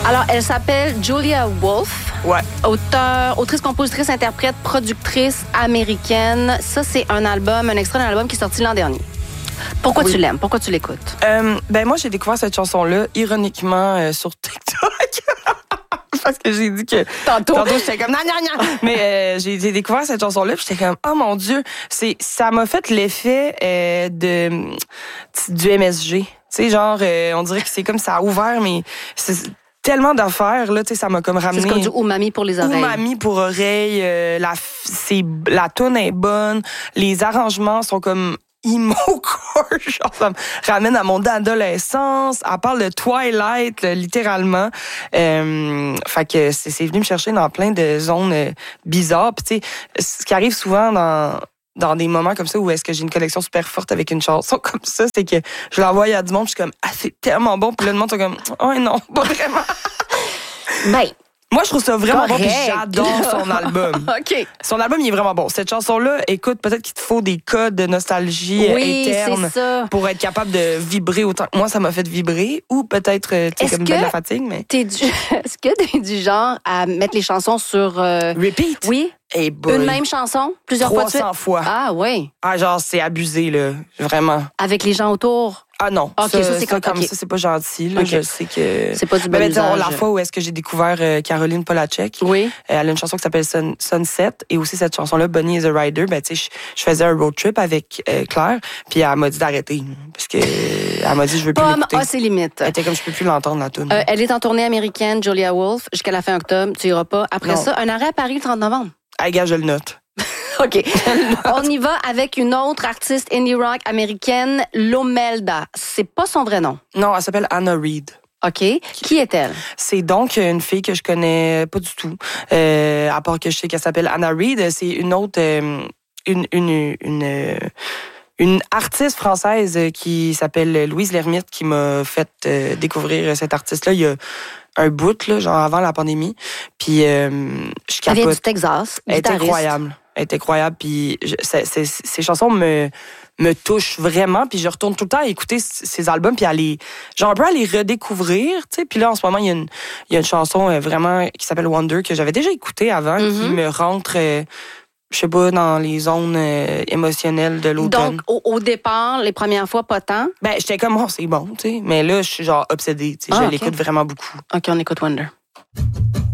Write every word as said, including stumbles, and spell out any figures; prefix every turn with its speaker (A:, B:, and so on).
A: Alors, elle s'appelle Julia Wolf.
B: Ouais.
A: Auteur, autrice, compositrice, interprète, productrice américaine. Ça, c'est un album, un extrait d'un album qui est sorti l'an dernier. Pourquoi oui. tu l'aimes? Pourquoi tu l'écoutes?
B: Euh, ben moi, j'ai découvert cette chanson-là, ironiquement, euh, sur TikTok. Parce que j'ai dit que...
A: Tantôt.
B: Tantôt, j'étais comme... Non, non, non. Mais euh, j'ai, j'ai découvert cette chanson-là, puis j'étais comme... Oh mon Dieu! C'est, ça m'a fait l'effet euh, de du M S G. Tu sais, genre, euh, on dirait que c'est comme ça a ouvert, mais... C'est, tellement d'affaires, là, tu sais, ça m'a comme ramené...
A: C'est comme du umami pour les oreilles.
B: Umami pour oreilles. Euh, la, c'est, la toune est bonne. Les arrangements sont comme... emo core, genre ça me ramène à mon adolescence. Elle parle de Twilight, là, littéralement. Euh, fait que c'est, c'est venu me chercher dans plein de zones euh, bizarres. Puis tu sais, ce qui arrive souvent dans dans des moments comme ça où est-ce que j'ai une connexion super forte avec une chanson comme ça, c'est que je l'envoie à du monde, je suis comme ah c'est tellement bon, puis là le monde est comme oh non, pas vraiment.
A: Ben.
B: Moi, je trouve ça vraiment
A: Correct.
B: bon, puis j'adore son album.
A: OK.
B: Son album, il est vraiment bon. Cette chanson-là, écoute, peut-être qu'il te faut des codes de nostalgie
A: oui,
B: interne
A: c'est ça.
B: pour être capable de vibrer autant. Moi, ça m'a fait vibrer, ou peut-être, tu sais, comme de la fatigue, mais...
A: T'es du... Est-ce que t'es du genre à mettre les chansons sur... Euh...
B: Repeat?
A: Oui.
B: Hey boy.
A: Une même chanson, plusieurs fois de suite?
B: trois cents fois.
A: Ah, oui.
B: Ah, genre, c'est abusé, là. Vraiment.
A: Avec les gens autour?
B: Ah non,
A: OK, ça, ça c'est
B: ça,
A: comme
B: okay. ça, c'est pas gentil. Là,
A: okay.
B: Je sais que...
A: C'est pas du bon
B: ben,
A: usage.
B: La fois où est-ce que j'ai découvert euh, Caroline Polachek,
A: oui.
B: elle a une chanson qui s'appelle Sun, Sunset, et aussi cette chanson-là, Bunny is a Rider. Ben, tu sais, je, je faisais un road trip avec euh, Claire, puis elle m'a dit d'arrêter, parce que elle m'a dit je veux plus
A: Pomme
B: l'écouter.
A: a ses limites.
B: Elle était comme je peux plus l'entendre la tune.
A: Euh, elle est en tournée américaine, Julia Wolf, jusqu'à la fin octobre. Tu iras pas. Après
B: non.
A: ça, un arrêt à Paris le trente novembre.
B: Ah, gars, je le note.
A: OK. On y va avec une autre artiste indie rock américaine, Lomelda. C'est pas son vrai nom.
B: Non, elle s'appelle Anna Reid.
A: OK. Qui est-elle?
B: C'est donc une fille que je connais pas du tout. Euh, à part que je sais qu'elle s'appelle Anna Reid. C'est une autre... Euh, une... une, une euh, Une artiste française qui s'appelle Louise Lermite qui m'a fait euh, découvrir cette artiste-là il y a un bout, là, genre avant la pandémie. Puis euh, je capote.
A: Elle vient du Texas.
B: Elle est incroyable. Elle est incroyable. Puis je, c'est, c'est, ces chansons me, me touchent vraiment. Puis je retourne tout le temps à écouter ces albums puis à les, genre un peu à les redécouvrir. Tu sais. Puis là, en ce moment, il y a une, il y a une chanson vraiment qui s'appelle Wonder que j'avais déjà écoutée avant, mm-hmm. qui me rentre... Euh, je sais pas, dans les zones euh, émotionnelles de l'automne.
A: Donc, au, au départ, les premières fois, pas tant?
B: Ben, j'étais comme, oh, c'est bon, tu sais. Mais là, je suis genre obsédée, tu sais. Ah, je okay. l'écoute vraiment beaucoup.
A: OK, on écoute Wonder.